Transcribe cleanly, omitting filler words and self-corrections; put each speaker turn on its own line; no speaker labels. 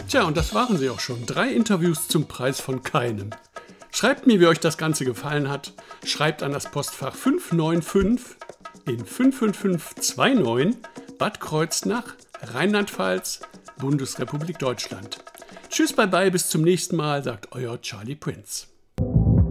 Tja, und das waren sie auch schon. 3 Interviews zum Preis von keinem. Schreibt mir, wie euch das Ganze gefallen hat. Schreibt an das Postfach 595 in 55529 Bad Kreuznach, Rheinland-Pfalz, Bundesrepublik Deutschland. Tschüss, bye bye, bis zum nächsten Mal, sagt euer Charlie Prinz.